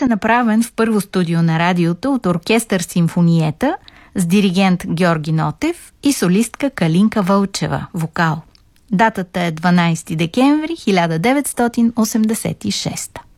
е направен в първо студио на радиото от оркестър Симфониета с диригент Георги Нотев и солистка Калинка Вълчева, вокал. Датата е 12 декември 1986.